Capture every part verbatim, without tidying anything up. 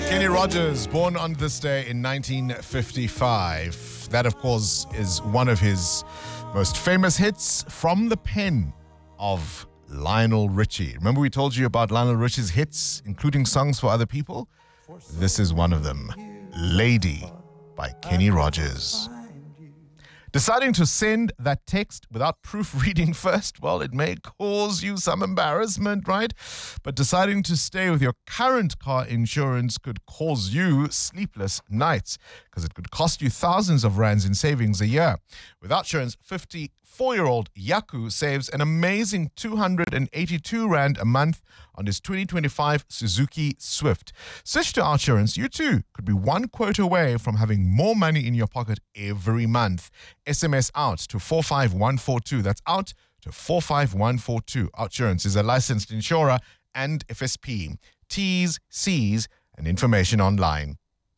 Kenny Rogers, born on this day in nineteen fifty-five. That, of course, is one of his most famous hits from the pen of Lionel Richie. Remember we told you about Lionel Richie's hits, including songs for other people? This is one of them, Lady by Kenny Rogers. Deciding to send that text without proofreading first, well, it may cause you some embarrassment, right? But deciding to stay with your current car insurance could cause you sleepless nights because it could cost you thousands of rands in savings a year. With Outsurance, fifty-four-year-old Yaku saves an amazing two hundred eighty-two rand a month on his twenty twenty-five Suzuki Swift. Switch to Outsurance, you too could be one quote away from having more money in your pocket every month. S M S out to four five one four two. That's out to four five one four two. Outsurance is a licensed insurer and F S P. T's, C's, and information online.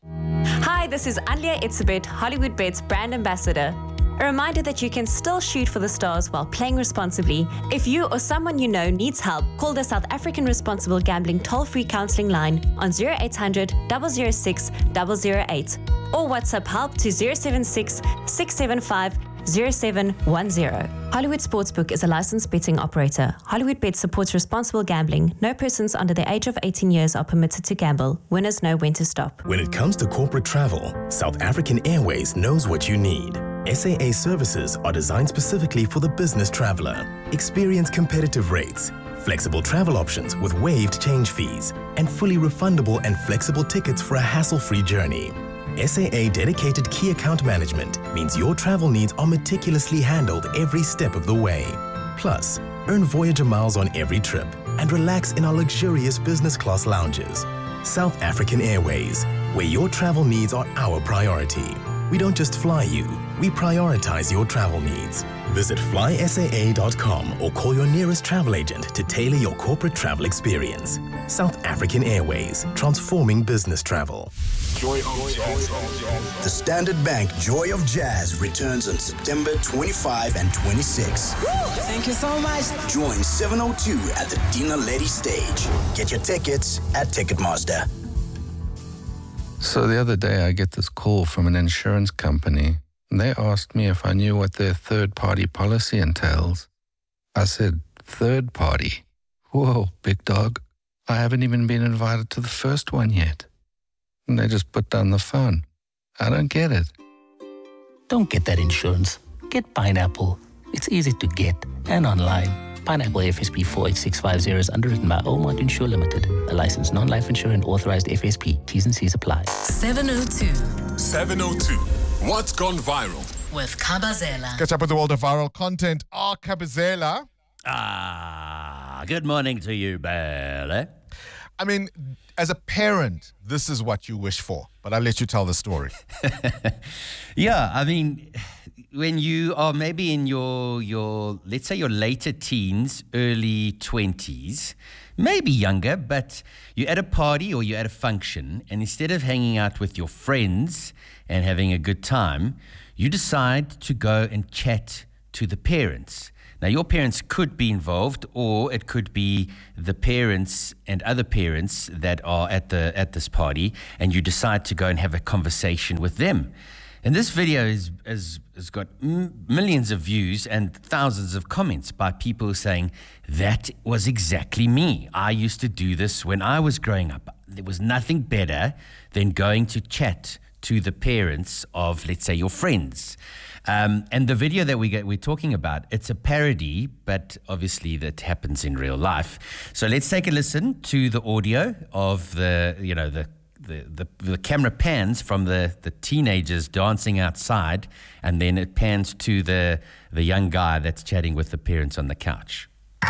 Hi, this is Alia Itzebet, Hollywood Bet's brand ambassador. A reminder that you can still shoot for the stars while playing responsibly. If you or someone you know needs help, call the South African Responsible Gambling toll-free counselling line on zero eight hundred, zero zero six, zero zero eight or WhatsApp help to zero seven six, six seven five, zero seven one zero. Hollywood Sportsbook is a licensed betting operator. Hollywood Bet supports responsible gambling. No persons under the age of eighteen years are permitted to gamble. Winners know when to stop. When it comes to corporate travel, South African Airways knows what you need. S A A services are designed specifically for the business traveler. Experience competitive rates, flexible travel options with waived change fees, and fully refundable and flexible tickets for a hassle-free journey. S A A dedicated key account management means your travel needs are meticulously handled every step of the way. Plus, earn Voyager miles on every trip and relax in our luxurious business class lounges. South African Airways, where your travel needs are our priority. We don't just fly you, we prioritize your travel needs. Visit fly S A A dot com or call your nearest travel agent to tailor your corporate travel experience. South African Airways, transforming business travel. Joy of Jazz. The Standard Bank Joy of Jazz returns on September twenty-fifth and twenty-sixth. Thank you so much. Join seven oh two at the Dina Lady stage. Get your tickets at Ticketmaster. So the other day I get this call from an insurance company. And they asked me if I knew what their third-party policy entails. I said, third party? Whoa, big dog. I haven't even been invited to the first one yet. And they just put down the phone. I don't get it. Don't get that insurance. Get Pineapple. It's easy to get and online. Pineapple F S P four eight six five zero is underwritten by Omont Insure Limited, a licensed non-life insurer and authorized F S P. T's and C's apply. seven oh two. seven oh two. What's gone viral? With Kabazela. Catch up with the world of viral content. Ah, Kabazela. Ah, good morning to you, Belle. I mean, as a parent, this is what you wish for. But I'll let you tell the story. Yeah, I mean, when you are maybe in your, your, let's say your later teens, early twenties, maybe younger, but you're at a party or you're at a function, and instead of hanging out with your friends and having a good time, you decide to go and chat to the parents. Now, your parents could be involved, or it could be the parents and other parents that are at the at this party, and you decide to go and have a conversation with them. And this video is, is, has got m- millions of views and thousands of comments by people saying, that was exactly me. I used to do this when I was growing up. There was nothing better than going to chat to the parents of, let's say, your friends. Um, and the video that we get, we're talking about, it's a parody, but obviously that happens in real life. So let's take a listen to the audio of the, you know, the The, the the camera pans from the, the teenagers dancing outside, and then it pans to the the young guy that's chatting with the parents on the couch.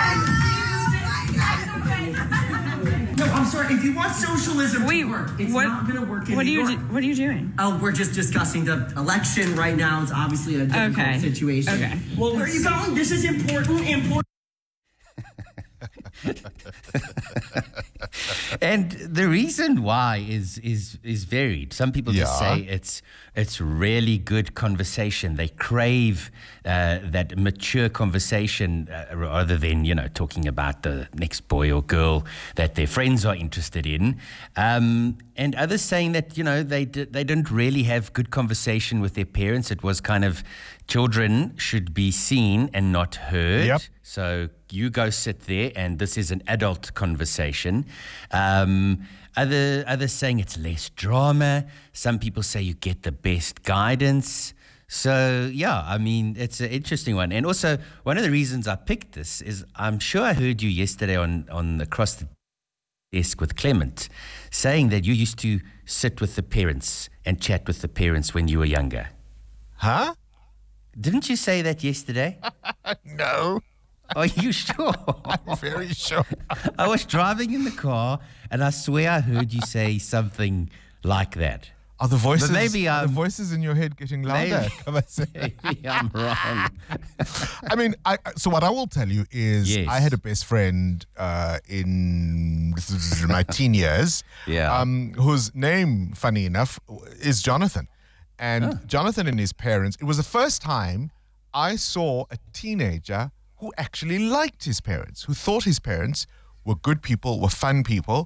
No, I'm sorry. If you want socialism Wait, to work, it's what, not going to work in what New are you York. do, What are you doing? Oh, we're just discussing the election right now. It's obviously a difficult Okay. situation. Okay. Well, where are you going? This is important. Important. And the reason why is is is varied. Some people just Yeah. say it's it's really good conversation. They crave uh, that mature conversation uh, rather than, you know, talking about the next boy or girl that their friends are interested in. Um, and others saying that, you know, they d- they didn't really have good conversation with their parents. It was kind of children should be seen and not heard. Yep. So you go sit there, and this is an adult conversation. Um, other others saying it's less drama. Some people say you get the best guidance. So yeah, I mean, it's an interesting one. And also, one of the reasons I picked this is I'm sure I heard you yesterday on on Across the Desk with Clement saying that you used to sit with the parents and chat with the parents when you were younger. Huh? Didn't you say that yesterday? No. Are you sure? I'm very sure. I was driving in the car, and I swear I heard you say something like that. Are the voices, But maybe are the I'm- voices in your head getting louder? Maybe- Come on, say. Maybe I'm wrong. I mean, I, so what I will tell you is Yes. I had a best friend uh, in my teen years, Yeah. um, whose name, funny enough, is Jonathan. And Jonathan and his parents, it was the first time I saw a teenager who actually liked his parents, who thought his parents were good people, were fun people.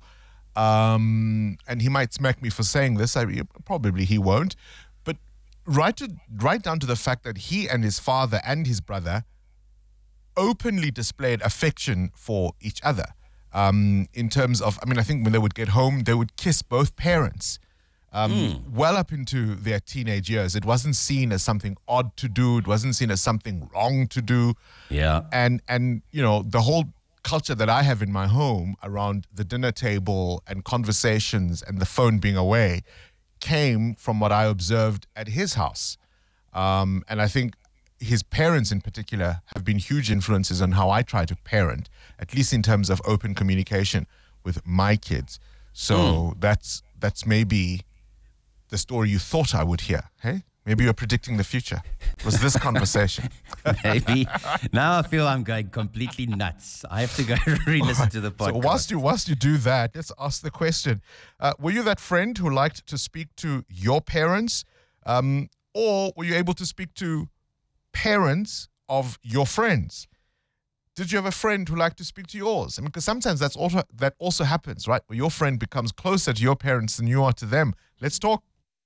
Um, and he might smack me for saying this. I, probably he won't. But right, to, right down to the fact that he and his father and his brother openly displayed affection for each other. Um, in terms of, I mean, I think when they would get home, they would kiss both parents. Um, Well up into their teenage years. It wasn't seen as something odd to do. It wasn't seen as something wrong to do. Yeah. And, and you know, the whole culture that I have in my home around the dinner table and conversations and the phone being away came from what I observed at his house. Um, and I think his parents in particular have been huge influences on how I try to parent, at least in terms of open communication with my kids. So that's that's maybe the story you thought I would hear, hey? Maybe you're predicting the future. Was this conversation? Maybe. Now I feel I'm going completely nuts. I have to go re-listen to the podcast. So whilst you whilst you do that, let's ask the question: uh, were you that friend who liked to speak to your parents, um, or were you able to speak to parents of your friends? Did you have a friend who liked to speak to yours? I mean, because sometimes that's also that also happens, right? Where your friend becomes closer to your parents than you are to them. Let's talk.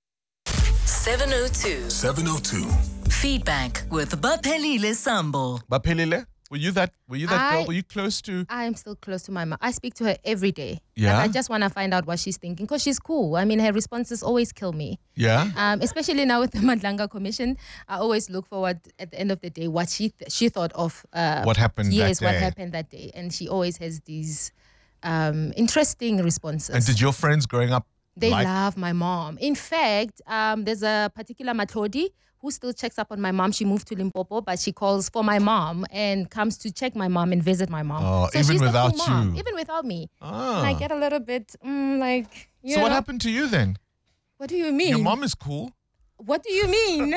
seven oh two. seven oh two. Feedback with Baphelile Sambo. Baphelile, were you that? Were you that I- girl? Were you close to? I am still close to my mom. I speak to her every day. Yeah? Like, I just want to find out what she's thinking because she's cool. I mean, her responses always kill me. Yeah. Um, especially now with the Madlanga Commission, I always look forward at the end of the day what she th- she thought of. Uh, What happened that Yes, what day. happened that day, and she always has these um, interesting responses. And did your friends growing up? They like, love my mom. In fact, um, there's a particular Matlodi who still checks up on my mom. She moved to Limpopo, but she calls for my mom and comes to check my mom and visit my mom. Oh, even she's the without cool mom, you? even without me. Ah. And I get a little bit mm, like. You So what know, happened to you then? What do you mean? Your mom is cool. What do you mean?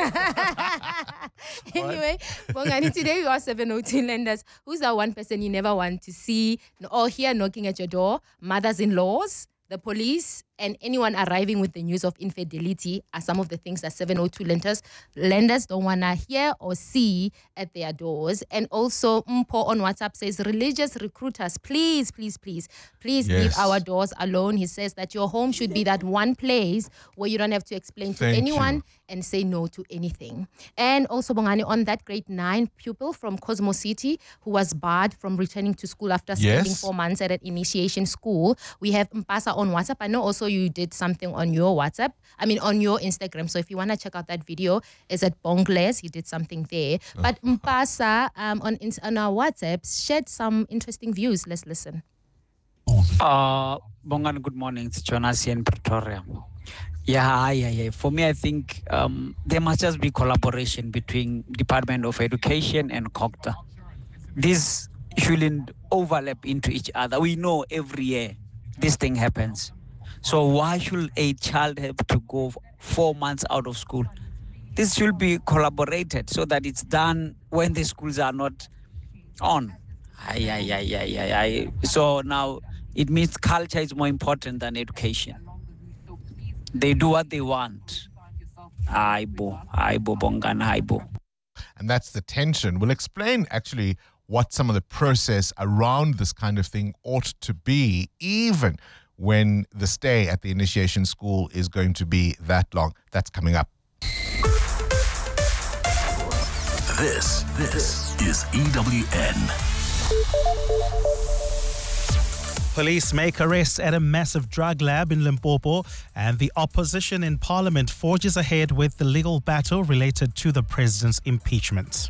Anyway, Bongani, today we are seven oh two lenders. Who's that one person you never want to see or hear knocking at your door? Mothers-in-laws, the police, and anyone arriving with the news of infidelity are some of the things that seven oh two lenders lenders don't want to hear or see at their doors. And also, Mpo on WhatsApp says, religious recruiters, please, please, please, please leave Yes. our doors alone. He says that your home should be that one place where you don't have to explain to Thank anyone you. and say no to anything. And also, Bongani, on that grade nine pupil from Cosmo City who was barred from returning to school after spending Yes. four months at an initiation school, we have Mpasa on WhatsApp. I know also you did something on your WhatsApp, I mean on your Instagram. So if you want to check out that video, it's at Bongles. You did something there. But Mpasa um, on, ins- on our WhatsApp shared some interesting views. Let's listen. Uh, Bongan, good morning. It's Jonas here in Pretoria. Yeah, yeah, yeah. For me, I think um, there must just be collaboration between Department of Education and COGTA. This shouldn't overlap into each other. We know every year this thing happens. So why should a child have to go four months out of school? This should be collaborated so that it's done when the schools are not on. Aye, aye, aye, aye, aye, aye. So now it means culture is more important than education. They do what they want. Aibo, aibo, bongana, aibo. And that's the tension. We'll explain actually what some of the process around this kind of thing ought to be, even when the stay at the initiation school is going to be that long. That's coming up. This, this is E W N. Police make arrests at a massive drug lab in Limpopo, and the opposition in Parliament forges ahead with the legal battle related to the president's impeachment.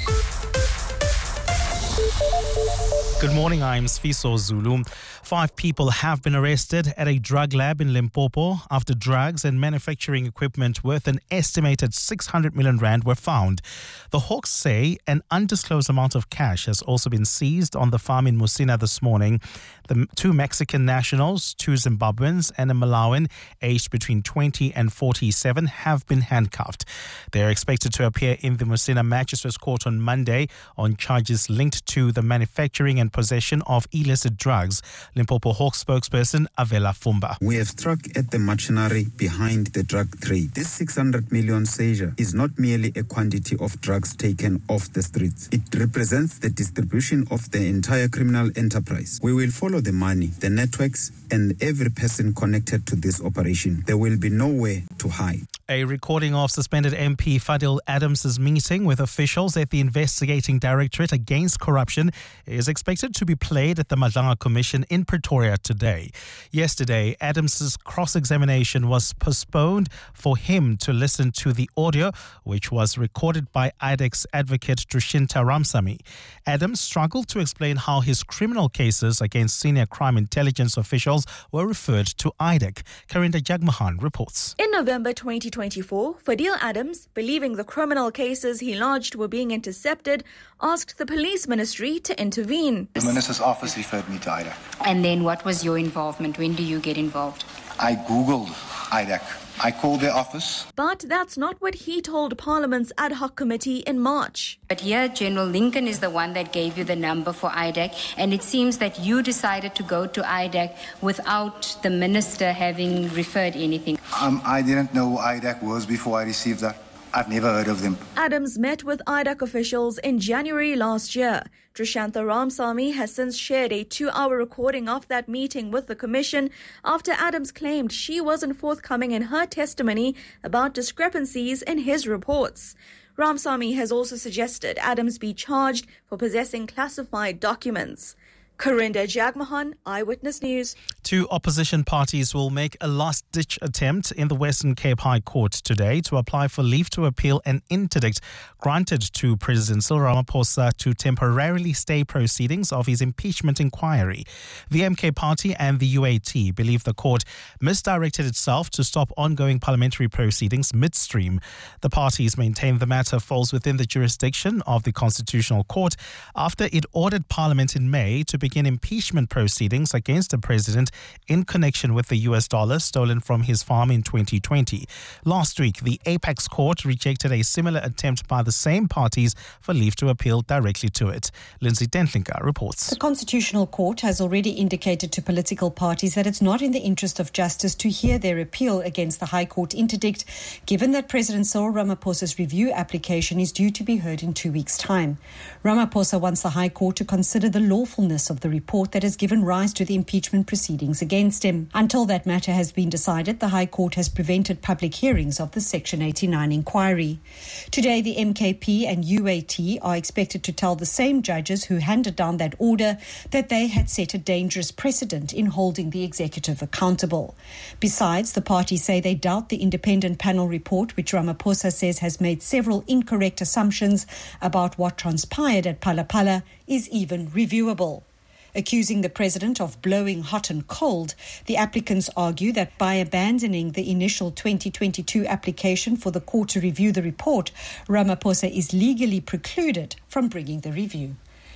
Good morning, I'm Sfiso Zulu. Five people have been arrested at a drug lab in Limpopo after drugs and manufacturing equipment worth an estimated six hundred million rand were found. The Hawks say an undisclosed amount of cash has also been seized on the farm in Musina this morning. The two Mexican nationals, two Zimbabweans and a Malawian aged between twenty and forty-seven have been handcuffed. They are expected to appear in the Musina Magistrates Court on Monday on charges linked to the manufacturing and possession of illicit drugs. Limpopo Hawks spokesperson Avela Fumba. We have struck at the machinery behind the drug trade. This six hundred million seizure is not merely a quantity of drugs taken off the streets. It represents the distribution of the entire criminal enterprise. We will follow the money, the networks, and every person connected to this operation. There will be nowhere to hide. A recording of suspended M P Fadil Adams' meeting with officials at the Investigating Directorate Against Corruption is expected to be played at the Madlanga Commission in Pretoria today. Yesterday, Adams' cross-examination was postponed for him to listen to the audio, which was recorded by I D E C's advocate Dushinta Ramsamy. Adams struggled to explain how his criminal cases against senior crime intelligence officials were referred to I D E C. Karinda Jagmohan reports. In November twenty twenty-four, Fadil Adams, believing the criminal cases he lodged were being intercepted, asked the police ministry to intervene. The minister's office referred me to I D E C. And then what was your involvement? When do you get involved? I Googled I D E C. I called their office. But that's not what he told Parliament's ad hoc committee in March. But here, General Lincoln is the one that gave you the number for I D E C, and it seems that you decided to go to I D E C without the minister having referred anything. Um, I didn't know who I D E C was before I received that. I've never heard of them. Adams met with I D E C officials in January last year. Trishantha Ramsamy has since shared a two-hour recording of that meeting with the Commission after Adams claimed she wasn't forthcoming in her testimony about discrepancies in his reports. Ramsamy has also suggested Adams be charged for possessing classified documents. Karinda Jagmohan, Eyewitness News. Two opposition parties will make a last-ditch attempt in the Western Cape High Court today to apply for leave to appeal an interdict granted to President Cyril Ramaphosa to temporarily stay proceedings of his impeachment inquiry. The M K Party and the U A T believe the court misdirected itself to stop ongoing parliamentary proceedings midstream. The parties maintain the matter falls within the jurisdiction of the Constitutional Court after it ordered Parliament in May to begin impeachment proceedings against the president in connection with the U S dollar stolen from his farm in twenty twenty. Last week, the Apex Court rejected a similar attempt by the same parties for leave to appeal directly to it. Lindsay Dentlinker reports. The Constitutional Court has already indicated to political parties that it's not in the interest of justice to hear their appeal against the High Court interdict, given that President Cyril Ramaphosa's review application is due to be heard in two weeks' time. Ramaphosa wants the High Court to consider the lawfulness of the report that has given rise to the impeachment proceedings against him. Until that matter has been decided, the High Court has prevented public hearings of the Section eighty-nine inquiry. Today, the M K P and U A T are expected to tell the same judges who handed down that order that they had set a dangerous precedent in holding the executive accountable. Besides, the parties say they doubt the independent panel report, which Ramaphosa says has made several incorrect assumptions about what transpired at Phala-Phala, is even reviewable. Accusing the president of blowing hot and cold, the applicants argue that by abandoning the initial twenty twenty-two application for the court to review the report, Ramaphosa is legally precluded from bringing the review.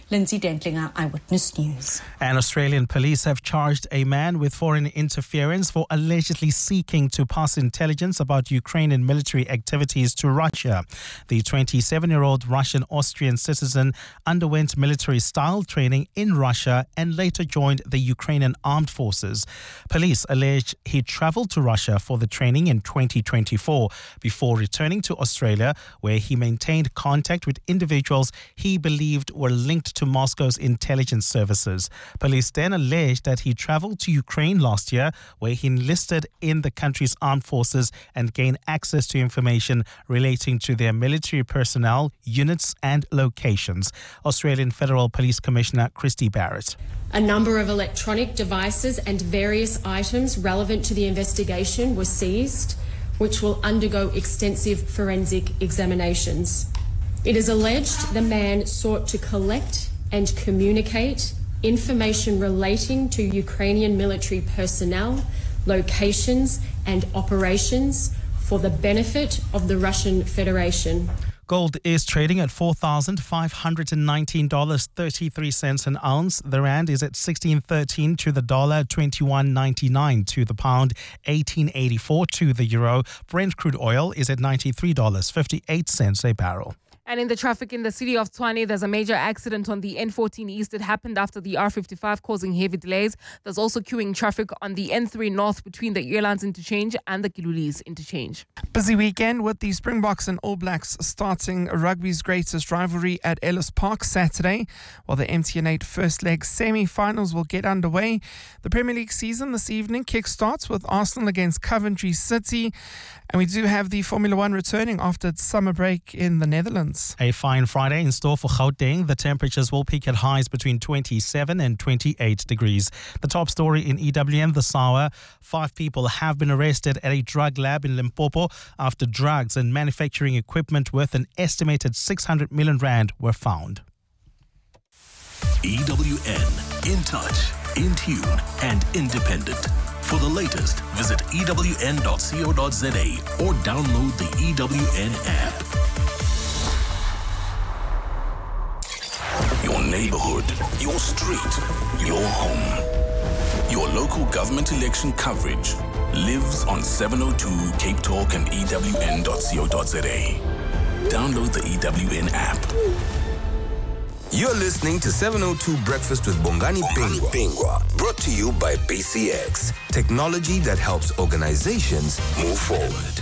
Lindsay Dentlinger, Eyewitness News. And Australian police have charged a man with foreign interference for allegedly seeking to pass intelligence about Ukrainian military activities to Russia. The twenty-seven-year-old Russian-Austrian citizen underwent military-style training in Russia and later joined the Ukrainian armed forces. Police allege he traveled to Russia for the training in twenty twenty-four before returning to Australia, where he maintained contact with individuals he believed were linked to Moscow's intelligence services. Police then alleged that he traveled to Ukraine last year, where he enlisted in the country's armed forces and gained access to information relating to their military personnel, units and locations. Australian Federal Police Commissioner Christy Barrett. A number of electronic devices and various items relevant to the investigation were seized, which will undergo extensive forensic examinations. It is alleged the man sought to collect and communicate information relating to Ukrainian military personnel, locations and operations for the benefit of the Russian Federation. Gold is trading at four thousand five hundred nineteen dollars and thirty-three cents an ounce. The rand is at sixteen thirteen to the dollar, twenty-one ninety-nine to the pound, eighteen eighty-four to the euro. Brent crude oil is at ninety-three dollars and fifty-eight cents a barrel. And in the traffic in the city of Tshwane, there's a major accident on the N fourteen East. It happened after the R fifty-five, causing heavy delays. There's also queuing traffic on the N three North between the Airlines interchange and the Kilulis interchange. Busy weekend with the Springboks and All Blacks starting rugby's greatest rivalry at Ellis Park Saturday, while the M T N eight first leg semi-finals will get underway. The Premier League season this evening kick-starts with Arsenal against Coventry City, and we do have the Formula One returning after its summer break in the Netherlands. A fine Friday in store for Gauteng. The temperatures will peak at highs between twenty-seven and twenty-eight degrees. The top story in E W M this hour: five people have been arrested at a drug lab in Limpopo after drugs and manufacturing equipment worth an estimated six hundred million rand were found. E W N, in touch, in tune and independent. For the latest, visit e w n dot co dot z a or download the E W N app. Your neighborhood, your street, your home. Your local government election coverage lives on seven oh two Cape Talk and e w n dot co dot z a. Download the E W N app. You're listening to seven oh two Breakfast with Bongani Pingwa, brought to you by B C X, technology that helps organizations move forward.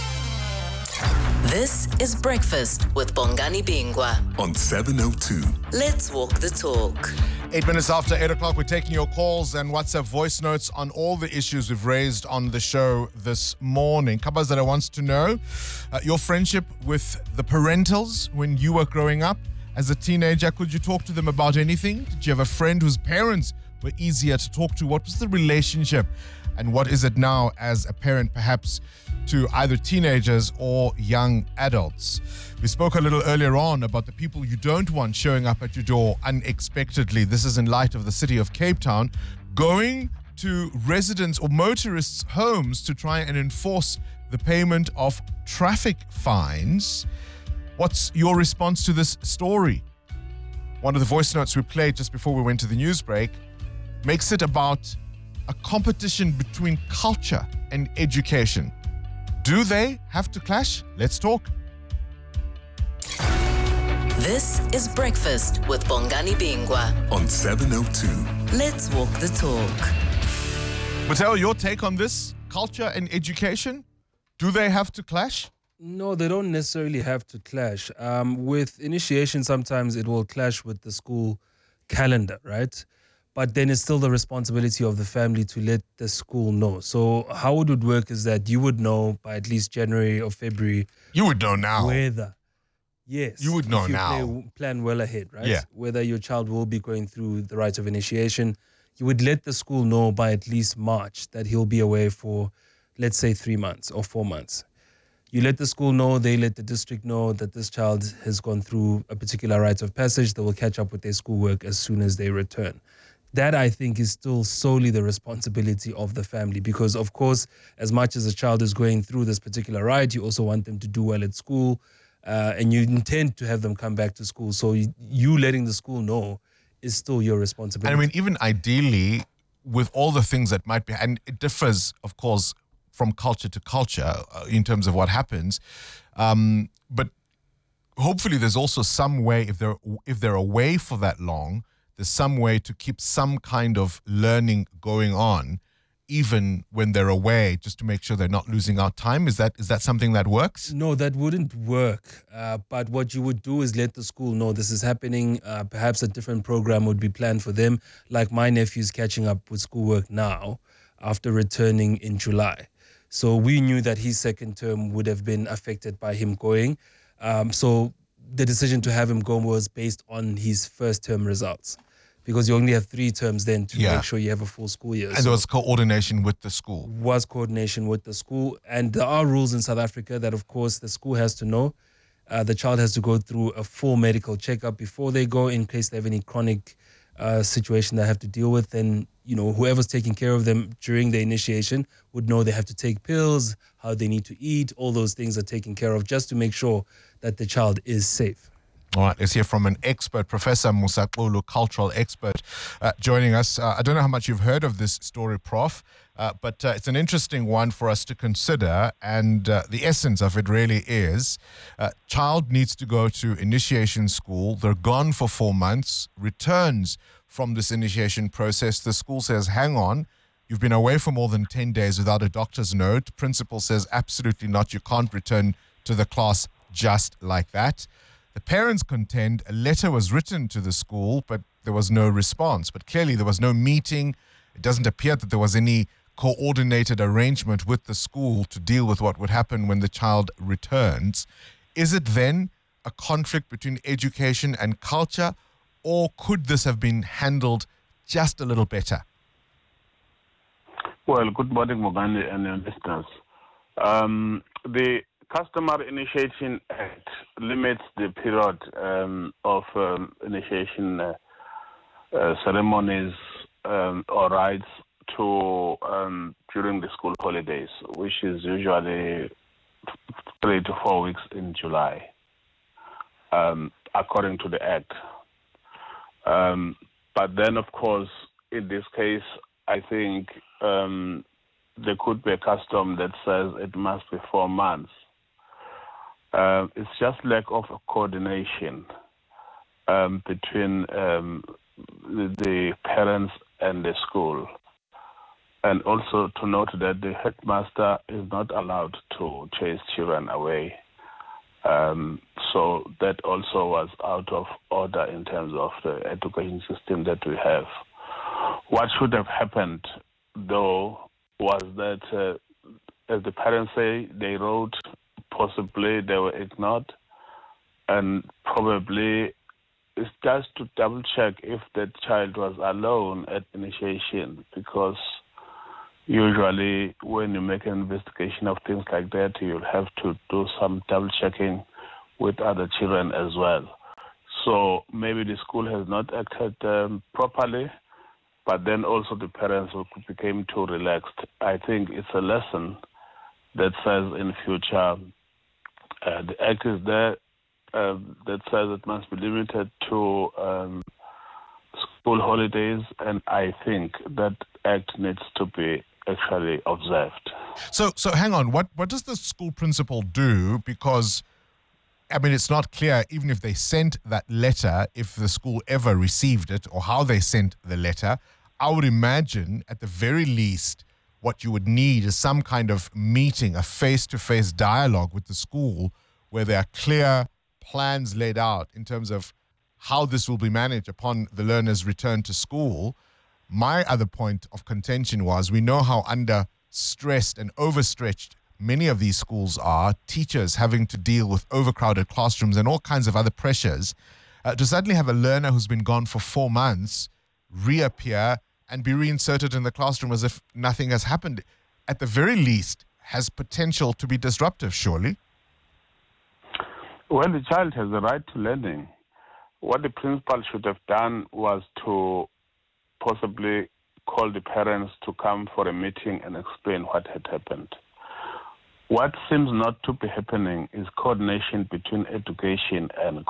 This is Breakfast with Bongani Bingwa on seven oh two. Let's walk the talk. Eight minutes after eight o'clock, we're taking your calls and WhatsApp voice notes on all the issues we've raised on the show this morning. Kabazada wants to know uh, your friendship with the parentals when you were growing up. As a teenager, could you talk to them about anything? Did you have a friend whose parents were easier to talk to? What was the relationship? And what is it now as a parent, perhaps, to either teenagers or young adults? We spoke a little earlier on about the people you don't want showing up at your door unexpectedly. This is in light of the city of Cape Town going to residents or motorists' homes to try and enforce the payment of traffic fines. What's your response to this story? One of the voice notes we played just before we went to the news break makes it about a competition between culture and education. Do they have to clash? Let's talk. This is Breakfast with Bongani Bingwa on seven oh two. Let's walk the talk. Mateo, your take on this? Culture and education? Do they have to clash? No, they don't necessarily have to clash. Um, with initiation, sometimes it will clash with the school calendar, right? But then it's still the responsibility of the family to let the school know. So how it would work is that you would know by at least January or February. You would know now. Whether, yes. You would know if you now. Play, plan well ahead, right? Yeah. Whether your child will be going through the rites of initiation. You would let the school know by at least March that he'll be away for, let's say, three months or four months. You let the school know, they let the district know that this child has gone through a particular rite of passage. They will catch up with their schoolwork as soon as they return. That, I think, is still solely the responsibility of the family because, of course, as much as a child is going through this particular rite, you also want them to do well at school. uh, and you intend to have them come back to school. So you, you letting the school know is still your responsibility. And I mean, even ideally, with all the things that might be, and it differs, of course, from culture to culture uh, in terms of what happens, um, but hopefully there's also some way, if they're if they're away for that long, there's some way to keep some kind of learning going on, even when they're away, just to make sure they're not losing out time. Is that is that something that works? No, that wouldn't work. Uh, but what you would do is let the school know this is happening. Uh, perhaps a different program would be planned for them. Like my nephew's catching up with schoolwork now after returning in July. So we knew that his second term would have been affected by him going. Um, so the decision to have him go was based on his first term results, because you only have three terms then to Yeah. make sure you have a full school year. And So there was coordination with the school. was coordination with the school. And there are rules in South Africa that, of course, the school has to know. Uh, the child has to go through a full medical checkup before they go, in case they have any chronic uh, situation they have to deal with. And, you know, whoever's taking care of them during the initiation would know they have to take pills, how they need to eat, all those things are taken care of, just to make sure that the child is safe. All right, let's hear from an expert, Professor Musaqulu, cultural expert, uh, joining us. Uh, I don't know how much you've heard of this story, Prof, uh, but uh, it's an interesting one for us to consider. And uh, the essence of it really is, uh, child needs to go to initiation school. They're gone for four months, returns from this initiation process. The school says, hang on, you've been away for more than ten days without a doctor's note. Principal says, absolutely not. You can't return to the class just like that. The parents contend a letter was written to the school, but there was no response. But clearly there was no meeting. It doesn't appear that there was any coordinated arrangement with the school to deal with what would happen when the child returns. Is it then a conflict between education and culture, or could this have been handled just a little better? Well, good morning, Mogani and your listeners. Um, the Customary Initiation Act limits the period um, of um, initiation uh, uh, ceremonies um, or rites to um, during the school holidays, which is usually three to four weeks in July, um, according to the Act. Um, but then, of course, in this case, I think um, there could be a custom that says it must be four months. Uh, it's just lack of coordination um, between um, the, the parents and the school. And also to note that the headmaster is not allowed to chase children away. Um, so that also was out of order in terms of the education system that we have. What should have happened, though, was that, uh, as the parents say, they wrote, possibly they were ignored, and probably it's just to double check if that child was alone at initiation, because usually when you make an investigation of things like that, you'll have to do some double checking with other children as well. So maybe the school has not acted um, properly, but then also the parents became too relaxed. I think it's a lesson that says in future, Uh, the Act is there uh, that says it must be limited to um, school holidays, and I think that Act needs to be actually observed. So, so hang on. What what does the school principal do? Because, I mean, it's not clear, even if they sent that letter, if the school ever received it or how they sent the letter. I would imagine, at the very least, what you would need is some kind of meeting, a face-to-face dialogue with the school where there are clear plans laid out in terms of how this will be managed upon the learner's return to school. My other point of contention was, we know how under-stressed and overstretched many of these schools are, teachers having to deal with overcrowded classrooms and all kinds of other pressures. Uh, to suddenly have a learner who's been gone for four months reappear and be reinserted in the classroom as if nothing has happened, at the very least, has potential to be disruptive, surely? Well, the child has the right to learning. What the principal should have done was to possibly call the parents to come for a meeting and explain what had happened. What seems not to be happening is coordination between education and